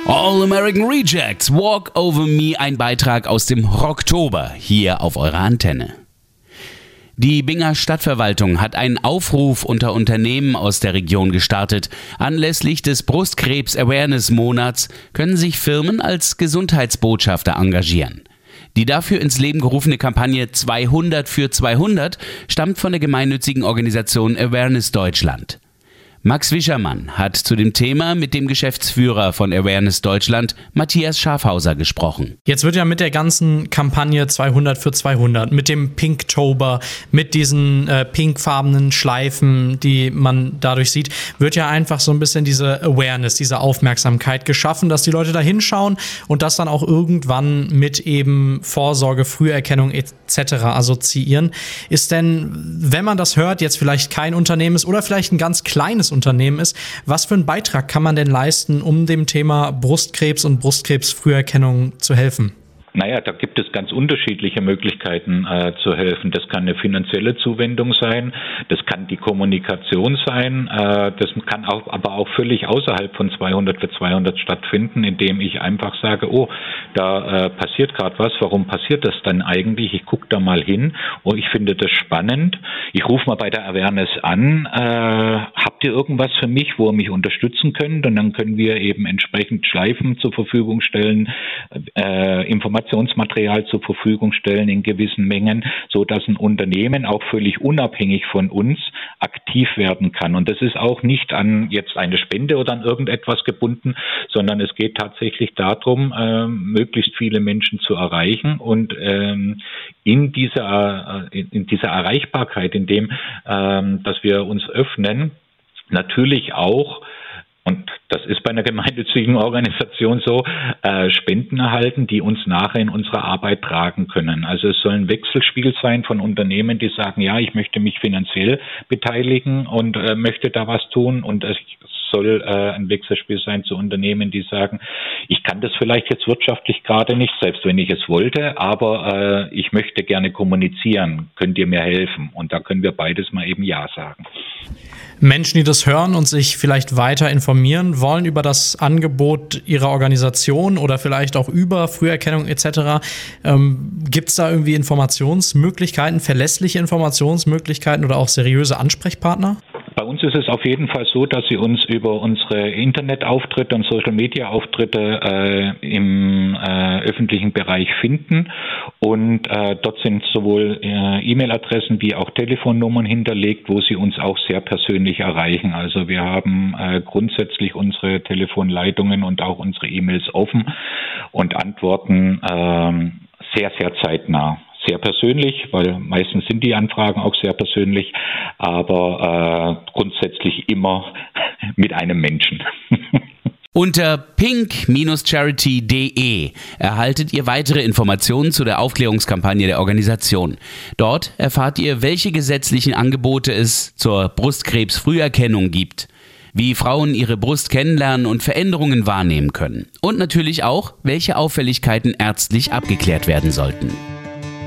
All American Rejects, Walk Over Me, ein Beitrag aus dem Rocktober, hier auf eurer Antenne. Die Binger Stadtverwaltung hat einen Aufruf unter Unternehmen aus der Region gestartet. Anlässlich des Brustkrebs-Awareness-Monats können sich Firmen als Gesundheitsbotschafter engagieren. Die dafür ins Leben gerufene Kampagne 200 für 200 stammt von der gemeinnützigen Organisation Awareness Deutschland. Max Wischermann hat zu dem Thema mit dem Geschäftsführer von Awareness Deutschland, Matthias Schafhauser, gesprochen. Jetzt wird ja mit der ganzen Kampagne 200 für 200, mit dem Pinktober, mit diesen pinkfarbenen Schleifen, die man dadurch sieht, wird ja einfach so ein bisschen diese Awareness, diese Aufmerksamkeit geschaffen, dass die Leute da hinschauen und das dann auch irgendwann mit eben Vorsorge, Früherkennung etc. assoziieren. Ist denn, wenn man das hört, jetzt vielleicht kein Unternehmen ist oder vielleicht ein ganz kleines Unternehmen ist, was für einen Beitrag kann man denn leisten, um dem Thema Brustkrebs und Brustkrebsfrüherkennung zu helfen? Naja, da gibt es ganz unterschiedliche Möglichkeiten zu helfen. Das kann eine finanzielle Zuwendung sein, das kann die Kommunikation sein, das kann aber auch völlig außerhalb von 200 für 200 stattfinden, indem ich einfach sage, oh, da passiert gerade was, warum passiert das dann eigentlich? Ich gucke da mal hin und ich finde das spannend. Ich rufe mal bei der Awareness an, habt ihr irgendwas für mich, wo ihr mich unterstützen könnt? Und dann können wir eben entsprechend Schleifen zur Verfügung stellen, Informationsmaterial zur Verfügung stellen in gewissen Mengen, so dass ein Unternehmen auch völlig unabhängig von uns aktiv werden kann. Und das ist auch nicht an jetzt eine Spende oder an irgendetwas gebunden, sondern es geht tatsächlich darum, möglichst viele Menschen zu erreichen und in dieser Erreichbarkeit, in dem, dass wir uns öffnen, natürlich auch, und das ist bei einer gemeinnützigen Organisation so, Spenden erhalten, die uns nachher in unserer Arbeit tragen können. Also es soll ein Wechselspiel sein von Unternehmen, die sagen, ja, ich möchte mich finanziell beteiligen und möchte da was tun, und es soll ein Wechselspiel sein zu Unternehmen, die sagen, ich kann das vielleicht jetzt wirtschaftlich gerade nicht, selbst wenn ich es wollte, aber ich möchte gerne kommunizieren, könnt ihr mir helfen? Und da können wir beides mal eben Ja sagen. Menschen, die das hören und sich vielleicht weiter informieren wollen über das Angebot ihrer Organisation oder vielleicht auch über Früherkennung etc., gibt es da irgendwie Informationsmöglichkeiten, verlässliche Informationsmöglichkeiten oder auch seriöse Ansprechpartner? Bei uns ist es auf jeden Fall so, dass Sie uns über unsere Internetauftritte und Social-Media-Auftritte im öffentlichen Bereich finden, und dort sind sowohl E-Mail-Adressen wie auch Telefonnummern hinterlegt, wo Sie uns auch sehr persönlich erreichen. Also wir haben grundsätzlich unsere Telefonleitungen und auch unsere E-Mails offen und antworten sehr, sehr zeitnah. Sehr persönlich, weil meistens sind die Anfragen auch sehr persönlich, aber grundsätzlich immer mit einem Menschen. Unter pink-charity.de erhaltet ihr weitere Informationen zu der Aufklärungskampagne der Organisation. Dort erfahrt ihr, welche gesetzlichen Angebote es zur Brustkrebsfrüherkennung gibt, wie Frauen ihre Brust kennenlernen und Veränderungen wahrnehmen können und natürlich auch, welche Auffälligkeiten ärztlich abgeklärt werden sollten.